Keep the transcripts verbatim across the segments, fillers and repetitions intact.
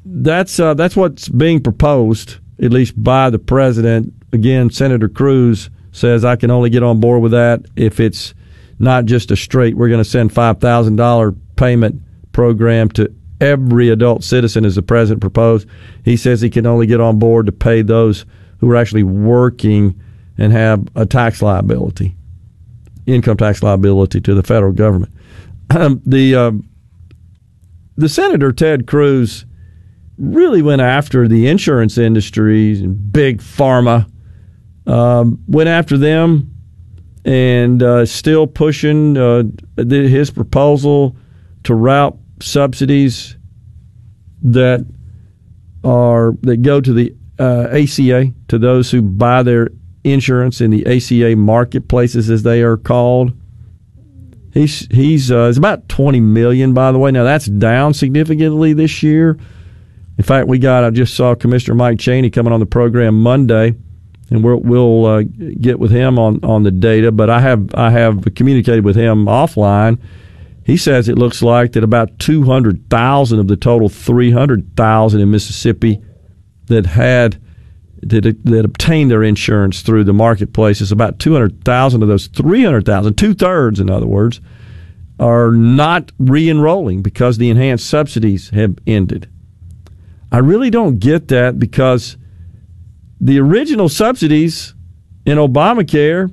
that's uh, that's what's being proposed, at least by the president. Again, Senator Cruz says I can only get on board with that if it's not just a straight, we're going to send five thousand dollars payment program to every adult citizen, as the president proposed. He says he can only get on board to pay those who are actually working and have a tax liability, income tax liability to the federal government. Um, the uh, the Senator Ted Cruz really went after the insurance industries and big pharma, um, went after them, and uh, still pushing uh, his proposal to route subsidies that are that go to the uh, A C A, to those who buy their insurance in the A C A marketplaces, as they are called. He's he's uh, it's about twenty million dollars, by the way. Now that's down significantly this year. In fact, we got I just saw Commissioner Mike Cheney coming on the program Monday, and we'll we'll uh, get with him on, on the data. But I have I have communicated with him offline. He says it looks like that about two hundred thousand of the total three hundred thousand in Mississippi that had that, that obtained their insurance through the marketplaces, about two hundred thousand of those three hundred thousand, two-thirds, in other words, are not re-enrolling because the enhanced subsidies have ended. I really don't get that, because the original subsidies in Obamacare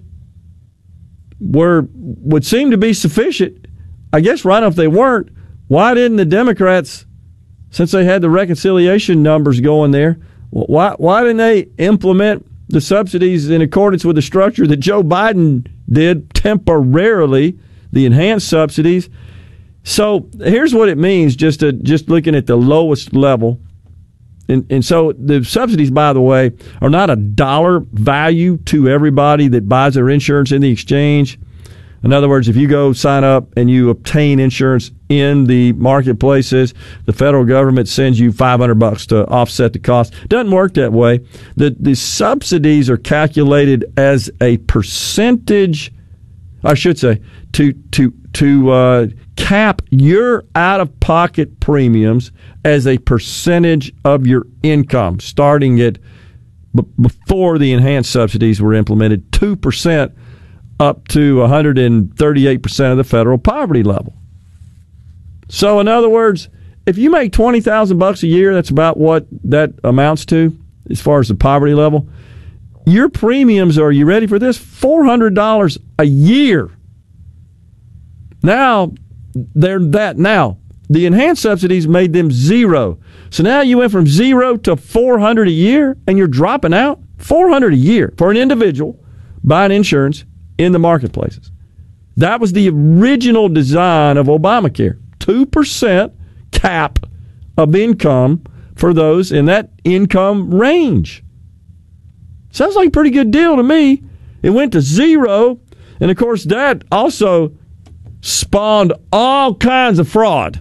were would seem to be sufficient. I guess right now, if they weren't, why didn't the Democrats, since they had the reconciliation numbers going there, why why didn't they implement the subsidies in accordance with the structure that Joe Biden did temporarily, the enhanced subsidies? So here's what it means, just to, just looking at the lowest level. And, and so the subsidies, by the way, are not a dollar value to everybody that buys their insurance in the exchange. In other words, if you go sign up and you obtain insurance in the marketplaces, the federal government sends you five hundred bucks to offset the cost. It doesn't work that way. The, the subsidies are calculated as a percentage, I should say, to to to uh, cap your out-of-pocket premiums as a percentage of your income, starting at b- before the enhanced subsidies were implemented, two percent up to one hundred thirty-eight percent of the federal poverty level. So, in other words, if you make twenty thousand bucks a year, that's about what that amounts to as far as the poverty level. Your premiums are, you ready for this, four hundred dollars a year. Now, they're that now. The enhanced subsidies made them zero. So now you went from zero to four hundred dollars a year, and you're dropping out four hundred dollars a year for an individual buying insurance in the marketplaces. That was the original design of Obamacare. two percent cap of income for those in that income range. Sounds like a pretty good deal to me. It went to zero, and of course that also spawned all kinds of fraud.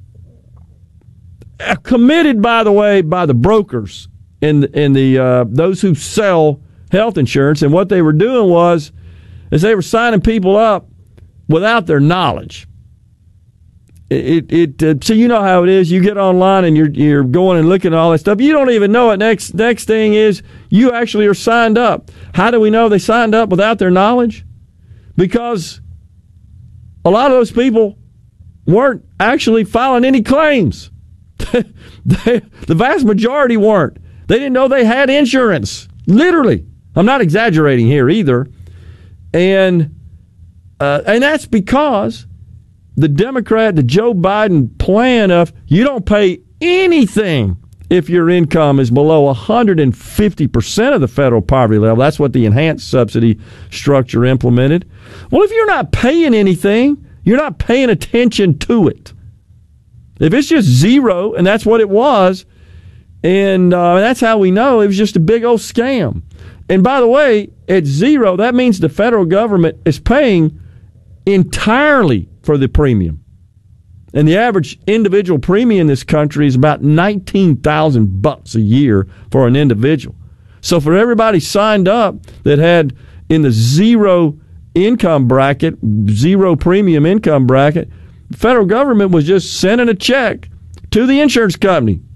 Committed, by the way, by the brokers and, and the uh, those who sell health insurance. And what they were doing was, is they were signing people up without their knowledge. It, it, it uh, so you know how it is. You get online and you're you're going and looking at all that stuff. You don't even know it. Next next thing is you actually are signed up. How do we know they signed up without their knowledge? Because a lot of those people weren't actually filing any claims. they, the vast majority weren't. They didn't know they had insurance. Literally. I'm not exaggerating here either. And uh, and that's because the Democrat, the Joe Biden plan of you don't pay anything if your income is below one hundred fifty percent of the federal poverty level. That's what the enhanced subsidy structure implemented. Well, if you're not paying anything, you're not paying attention to it. If it's just zero, and that's what it was, and uh, that's how we know it was just a big old scam. And by the way, at zero, that means the federal government is paying entirely for the premium. And the average individual premium in this country is about nineteen thousand bucks a year for an individual. So for everybody signed up that had in the zero income bracket, zero premium income bracket, the federal government was just sending a check to the insurance company.